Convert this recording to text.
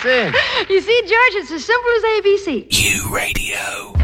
in. You see, George, it's as simple as ABC. U Radio.